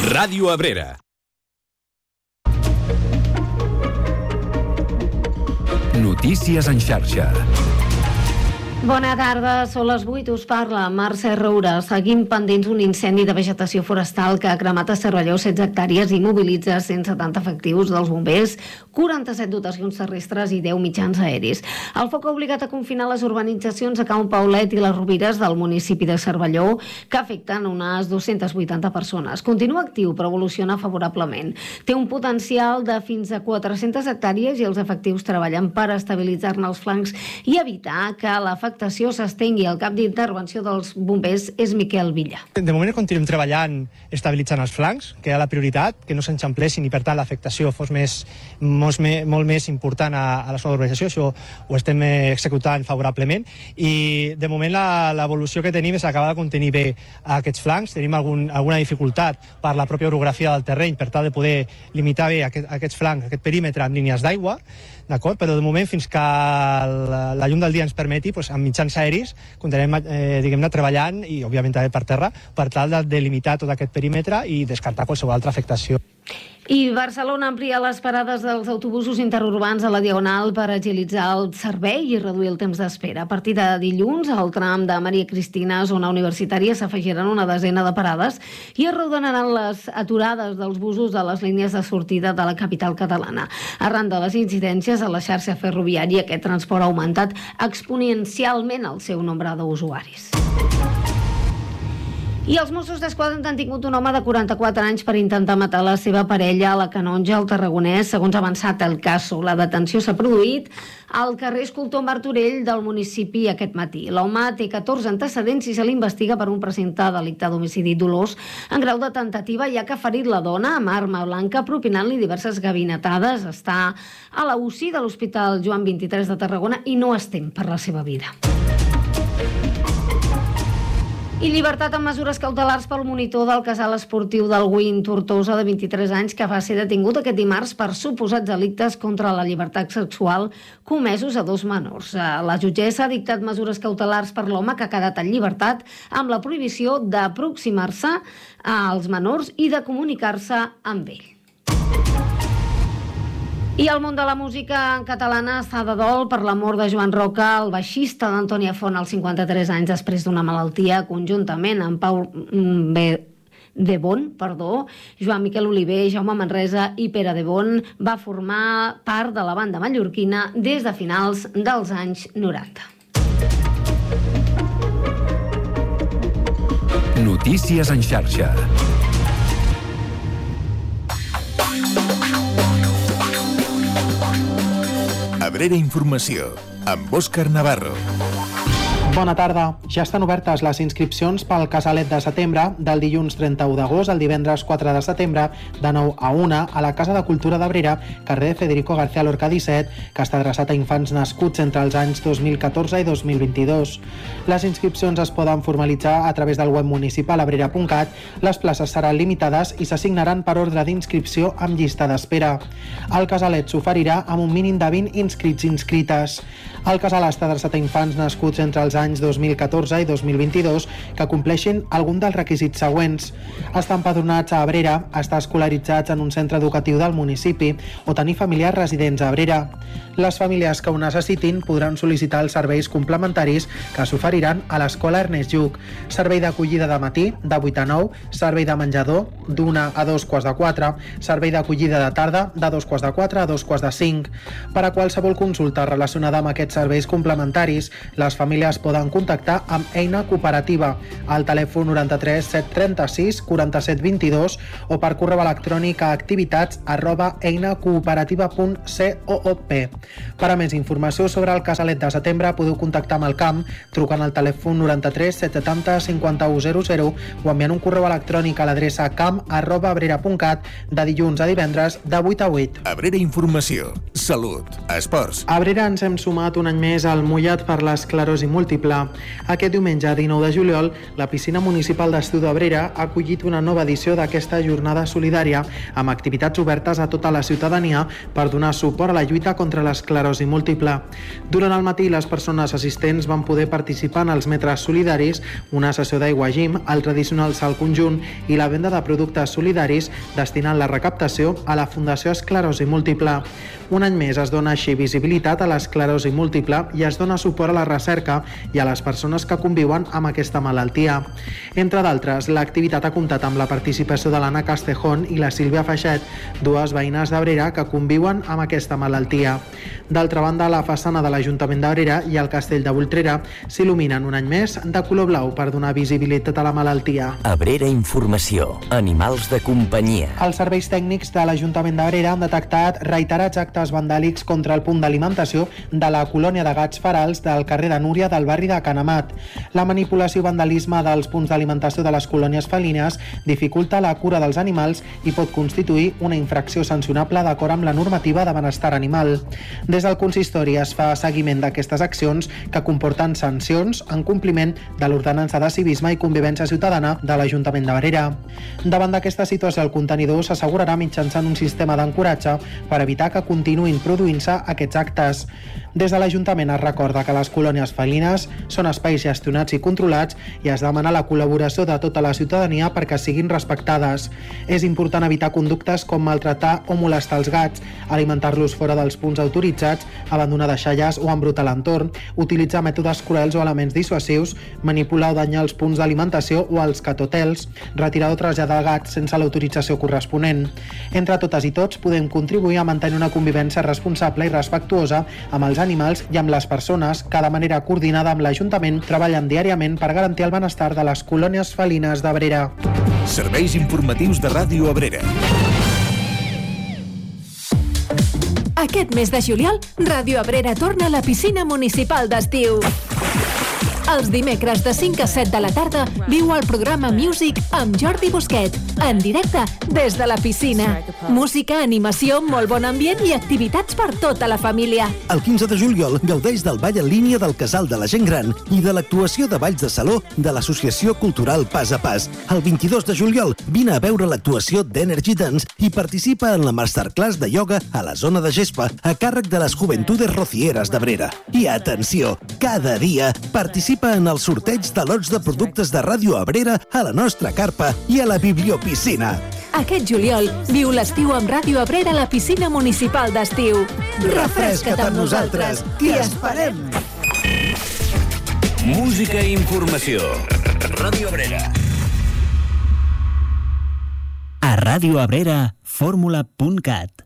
Ràdio Abrera. Notícies en xarxa. Bona tarda, són les 8, us parla Mercè Roura. Seguim pendents d'un incendi de vegetació forestal que ha cremat a Cervelló 16 hectàrees i mobilitza 170 efectius dels bombers, 47 dotacions terrestres i 10 mitjans aeris. El foc ha obligat a confinar les urbanitzacions de Can Paulet i les Rovires del municipi de Cervelló, que afecten unes 280 persones. Continua actiu, però evoluciona favorablement. Té un potencial de fins a 400 hectàrees i els efectius treballen per estabilitzar-ne els flancs i evitar que l'afectació s'estengui. El cap d'intervenció dels bombers és Miquel Villa. De moment continuem treballant estabilitzant els flancs, que era la prioritat, que no s'enxamplessin i per tant l'afectació fos molt més important a la zona d'urbanització. Això ho estem executant favorablement i de moment l'evolució que tenim és acabar de contenir bé aquests flancs. Tenim alguna dificultat per la pròpia orografia del terreny per tal de poder limitar bé aquests flancs, aquest perímetre amb línies d'aigua, d'acord? Però de moment, fins que la llum del dia ens permeti, amb mitjans aeris continuem diguem-ne treballant i òbviament també per terra per tal de delimitar tot aquest perímetre i descartar qualsevol altra afectació. I Barcelona amplia les parades dels autobusos interurbans a la Diagonal per agilitzar el servei i reduir el temps d'espera. A partir de dilluns, al tram de Maria Cristina, zona universitària, s'afegiran una desena de parades i es reordenaran les aturades dels busos de les línies de sortida de la capital catalana. Arran de les incidències a la xarxa ferroviària, aquest transport ha augmentat exponencialment el seu nombre d'usuaris. I els Mossos d'Esquadra han tingut un home de 44 anys per intentar matar la seva parella a la Canonja, al Tarragonès, segons ha avançat el cas. La detenció s'ha produït al carrer Escultor Martorell del municipi aquest matí. L'home té 14 antecedents i se l'investiga per un presumpte delicte d'homicidi dolós en grau de tentativa, ja que ha ferit la dona amb arma blanca, propinant-li diverses gabinetades. Està a la UCI de l'Hospital Joan 23 de Tarragona i no es tem per la seva vida. I llibertat amb mesures cautelars pel monitor del casal esportiu del Win Tortosa, de 23 anys, que va ser detingut aquest dimarts per suposats delictes contra la llibertat sexual comesos a 2 menors. La jutgessa ha dictat mesures cautelars per l'home, que ha quedat en llibertat amb la prohibició d'aproximar-se als menors i de comunicar-se amb ell. I el món de la música catalana està de dol per la mort de Joan Roca, el baixista d'Antònia Font, als 53 anys, després d'una malaltia, conjuntament amb Pau de Bon, Joan Miquel Oliver, Jaume Manresa i Pere de Bon, va formar part de la banda mallorquina des de finals dels anys 90. Notícies en xarxa. Abrera Informació, amb Òscar Navarro. Bona tarda. Ja estan obertes les inscripcions pel Casalet de setembre del dilluns 31 d'agost al divendres 4 de setembre de 9 a 1 a la Casa de Cultura d'Abrera, carrer de Federico García Lorca 17, que està adreçat a infants nascuts entre els anys 2014 i 2022. Les inscripcions es poden formalitzar a través del web municipal abrera.cat, les places seran limitades i s'assignaran per ordre d'inscripció amb llista d'espera. El Casalet s'oferirà amb un mínim de 20 inscrits i inscrites. El casal està adreçat a infants nascuts entre els anys 2014 i 2022 que compleixin algun dels requisits següents: estar empadronats a Abrera, estar escolaritzats en un centre educatiu del municipi o tenir familiars residents a Abrera. Les famílies que ho necessitin podran sol·licitar els serveis complementaris que s'oferiran a l'Escola Ernest Lluch: servei d'acollida de matí, de 8 a 9, servei de menjador, d'1 a 2 quarts de 4, servei d'acollida de tarda, de 2 quarts de 4 a 2 quarts de 5. Per a qualsevol consulta relacionada amb aquests serveis complementaris, les famílies poden contactar amb Eina Cooperativa al telèfon 93 736 47 22 o per correu electrònic a activitats@einacooperativa.coop. Per a més informació sobre el Casalet de setembre podeu contactar amb el camp trucant al telèfon 93 770 5100 o enviant un correu electrònic a l'adreça camp@abrera.cat de dilluns a divendres de 8 a 8. Abrera Informació, salut, esports. A Abrera ens hem sumat un any més al mullat per l'esclerosi múltiple múltiple. Aquest diumenge, 19 de juliol, la piscina municipal d'Estiu d'Abrera ha acollit una nova edició d'aquesta jornada solidària amb activitats obertes a tota la ciutadania per donar suport a la lluita contra l'esclerosi múltiple. Durant el matí, les persones assistents van poder participar en els metres solidaris, una sessió d'aigua gym, el tradicional salt conjunt i la venda de productes solidaris destinant la recaptació a la Fundació Esclerosi Múltiple. Un any més es dona així visibilitat a l'esclerosi múltiple i es dona suport a la recerca i a les persones que conviuen amb aquesta malaltia. Entre d'altres, l'activitat ha comptat amb la participació de l'Anna Castejón i la Sílvia Feixet, dues veïnes d'Abrera que conviuen amb aquesta malaltia. D'altra banda, la façana de l'Ajuntament d'Abrera i el Castell de Voltrera s'il·luminen un any més de color blau per donar visibilitat a la malaltia. Abrera Informació. Animals de companyia. Els serveis tècnics de l'Ajuntament d'Abrera han detectat reiterats actes vandàlics contra el punt d'alimentació de la colònia de gats ferals del carrer de Núria del barri de Canamat. La manipulació i vandalisme dels punts d'alimentació de les colònies felines dificulta la cura dels animals i pot constituir una infracció sancionable d'acord amb la normativa de benestar animal. Des del consistori es fa seguiment d'aquestes accions que comporten sancions en compliment de l'ordenança de civisme i convivència ciutadana de l'Ajuntament d'Abrera. Davant d'aquesta situació, el contenidor s'assegurarà mitjançant un sistema d'ancoratge per evitar que continuïn produint-se aquests actes. Des de l'Ajuntament es recorda que les colònies felines són espais gestionats i controlats i es demana la col·laboració de tota la ciutadania perquè siguin respectades. És important evitar conductes com maltratar o molestar els gats, alimentar-los fora dels punts autoritzats, abandonar deixalles o embrutar l'entorn, utilitzar mètodes cruels o elements dissuasius, manipular o danyar els punts d'alimentació o els catotels, retirar o traslladar gats sense l'autorització corresponent. Entre totes i tots podem contribuir a mantenir una convivència responsable i respectuosa amb els animals i amb les persones que de manera coordinada amb l'Ajuntament treballen diàriament per garantir el benestar de les colònies felines d'Abrera. Serveis informatius de Ràdio Abrera. Aquest mes de juliol, Ràdio Abrera torna a la piscina municipal d'estiu. Els dimecres de 5 a 7 de la tarda viu el programa Music amb Jordi Busquet, en directe des de la piscina. Música, animació, molt bon ambient i activitats per tota la família. El 15 de juliol gaudeix del ball en línia del Casal de la Gent Gran i de l'actuació de balls de saló de l'Associació Cultural Pas a Pas. El 22 de juliol vine a veure l'actuació d'Energy Dance i participa en la masterclass de ioga a la zona de gespa a càrrec de les Juventudes Rocieres d'Abrera. I atenció, cada dia participa en el sorteig de lots de productes de Ràdio Abrera a la nostra carpa i a la bibliopiscina. Aquest juliol viu l'estiu amb Ràdio Abrera a la piscina municipal d'estiu. Refresca't amb nosaltres, t'hi esperem! Música i informació. Ràdio Abrera. A Ràdio Abrera, fórmula.cat.